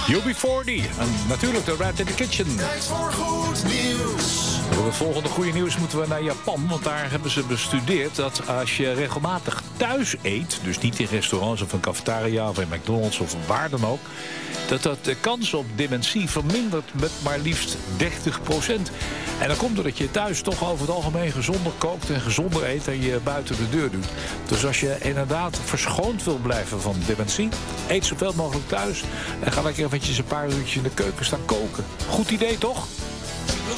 UB40 en natuurlijk de Rat in the Kitchen. Tijd voor goed nieuws. Voor het volgende goede nieuws moeten we naar Japan. Want daar hebben ze bestudeerd dat als je regelmatig thuis eet, dus niet in restaurants of een cafetaria of in McDonald's of waar dan ook, dat de kans op dementie vermindert met maar liefst 30%. En dan komt doordat je thuis toch over het algemeen gezonder kookt en gezonder eet en je buiten de deur doet. Dus als je inderdaad verschoond wil blijven van dementie, eet zoveel mogelijk thuis en ga lekker eventjes een paar uurtjes in de keuken staan koken. Goed idee, toch?